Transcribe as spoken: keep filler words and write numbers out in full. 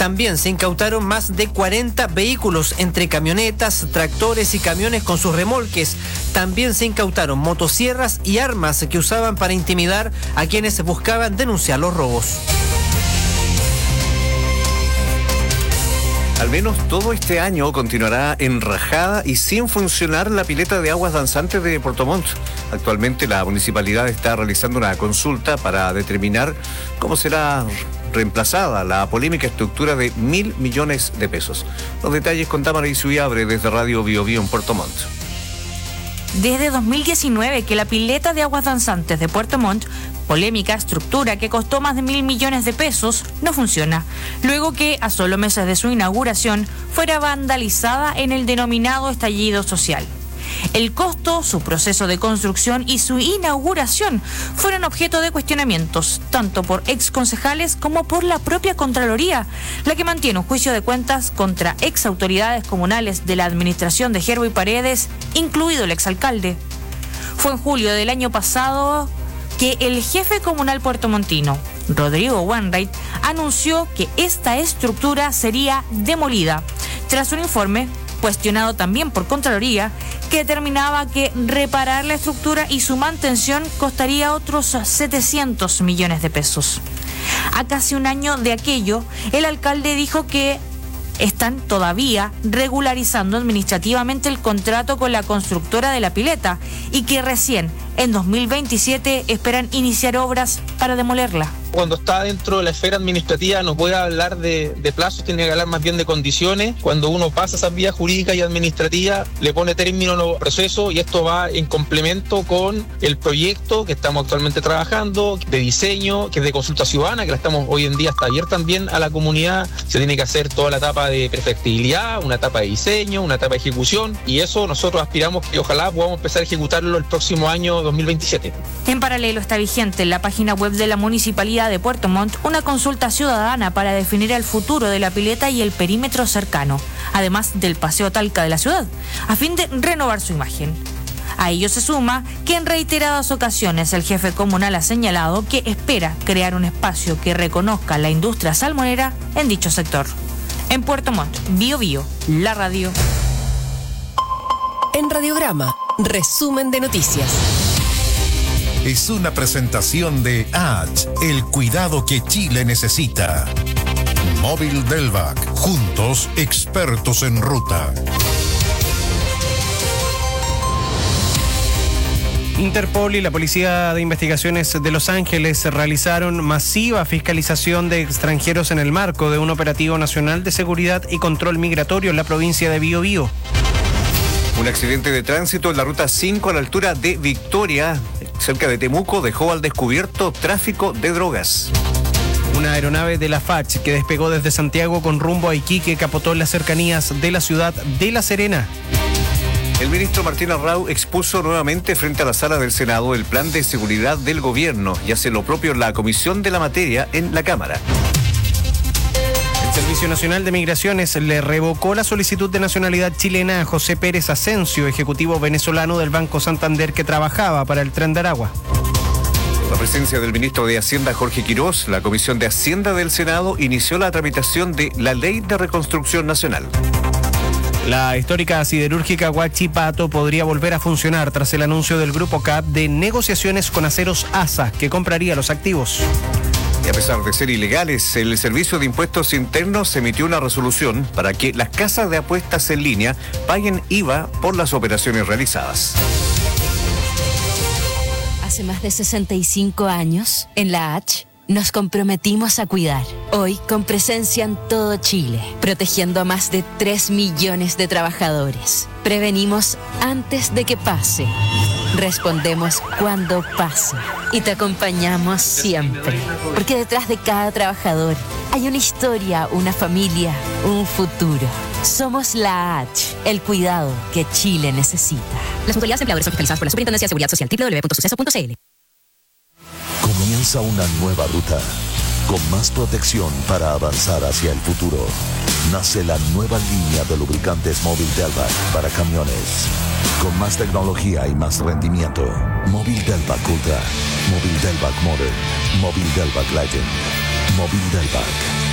también se incautaron más de cuarenta vehículos, entre camionetas, tractores y camiones con sus remolques. También se incautaron motosierras y armas que usaban para intimidar a quienes buscaban denunciar los robos. Al menos todo este año continuará enrajada y sin funcionar la pileta de aguas danzantes de Puerto Montt. Actualmente la municipalidad está realizando una consulta para determinar cómo será reemplazada la polémica estructura de mil millones de pesos. Los detalles con Tamara Izuiabre desde Radio Bio Bio en Puerto Montt. Desde dos mil diecinueve que la pileta de aguas danzantes de Puerto Montt, polémica estructura que costó más de mil millones de pesos, no funciona, luego que a solo meses de su inauguración fuera vandalizada en el denominado estallido social. El costo, su proceso de construcción y su inauguración fueron objeto de cuestionamientos, tanto por exconcejales como por la propia Contraloría, la que mantiene un juicio de cuentas contra ex autoridades comunales de la administración de Gerbo y Paredes, incluido el exalcalde. Fue en julio del año pasado que el jefe comunal puertomontino, Rodrigo Wainwright, anunció que esta estructura sería demolida, tras un informe cuestionado también por Contraloría, que determinaba que reparar la estructura y su mantención costaría otros setecientos millones de pesos. A casi un año de aquello, el alcalde dijo que están todavía regularizando administrativamente el contrato con la constructora de la pileta y que recién en dos mil veintisiete esperan iniciar obras para demolerla. Cuando está dentro de la esfera administrativa no puede hablar de, de plazos, tiene que hablar más bien de condiciones. Cuando uno pasa esas vías jurídicas y administrativas, le pone término a los procesos y esto va en complemento con el proyecto que estamos actualmente trabajando, de diseño, que es de consulta ciudadana, que la estamos hoy en día, está abierta también a la comunidad. Se tiene que hacer toda la etapa de perfectibilidad, una etapa de diseño, una etapa de ejecución, y eso nosotros aspiramos que ojalá podamos empezar a ejecutarlo el próximo año dos mil veintisiete. En paralelo está vigente en la página web de la Municipalidad de Puerto Montt una consulta ciudadana para definir el futuro de la pileta y el perímetro cercano, además del Paseo Talca de la ciudad, a fin de renovar su imagen. A ello se suma que en reiteradas ocasiones el jefe comunal ha señalado que espera crear un espacio que reconozca la industria salmonera en dicho sector. En Puerto Montt, Bio Bio, la radio. En Radiograma, resumen de noticias. Es una presentación de H, el cuidado que Chile necesita. Móvil Delvac, juntos expertos en ruta. Interpol y la Policía de Investigaciones de Los Ángeles realizaron masiva fiscalización de extranjeros en el marco de un operativo nacional de seguridad y control migratorio en la provincia de Bio Bio. Un accidente de tránsito en la ruta cinco a la altura de Victoria, cerca de Temuco, dejó al descubierto tráfico de drogas. Una aeronave de la F A C H que despegó desde Santiago con rumbo a Iquique capotó en las cercanías de la ciudad de La Serena. El ministro Martín Arrau expuso nuevamente frente a la sala del Senado el plan de seguridad del gobierno y hace lo propio la comisión de la materia en la Cámara. El Servicio Nacional de Migraciones le revocó la solicitud de nacionalidad chilena a José Pérez Asensio, ejecutivo venezolano del Banco Santander que trabajaba para el Tren de Aragua. La presencia del ministro de Hacienda Jorge Quirós, la Comisión de Hacienda del Senado inició la tramitación de la Ley de Reconstrucción Nacional. La histórica siderúrgica Huachipato podría volver a funcionar tras el anuncio del Grupo C A P de negociaciones con Aceros A S A, que compraría los activos. Y a pesar de ser ilegales, el Servicio de Impuestos Internos emitió una resolución para que las casas de apuestas en línea paguen I V A por las operaciones realizadas. Hace más de sesenta y cinco años, en la H, nos comprometimos a cuidar. Hoy, con presencia en todo Chile, protegiendo a más de tres millones de trabajadores. Prevenimos antes de que pase. Respondemos cuando pase. Y te acompañamos siempre. Porque detrás de cada trabajador hay una historia, una familia, un futuro. Somos la H, el cuidado que Chile necesita. Las mutualidades empleadores son fiscalizadas por la Superintendencia de Seguridad Social, doble u doble u doble u punto suceso punto c l. Comienza una nueva ruta, con más protección para avanzar hacia el futuro. Nace la nueva línea de lubricantes Móvil Delvac para camiones. Con más tecnología y más rendimiento. Móvil Delvac Ultra, Móvil Delvac Modern, Móvil Delvac Legend, Móvil Delvac.